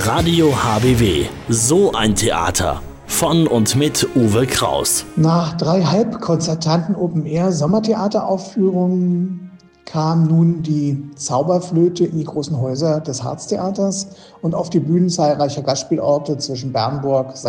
Radio HBW, so ein Theater. Von und mit Uwe Kraus. Nach 3 halbkonzertanten Open-Air-Sommertheateraufführungen kam nun die Zauberflöte in die großen Häuser des Harztheaters und auf die Bühnen zahlreicher Gastspielorte zwischen Bernburg,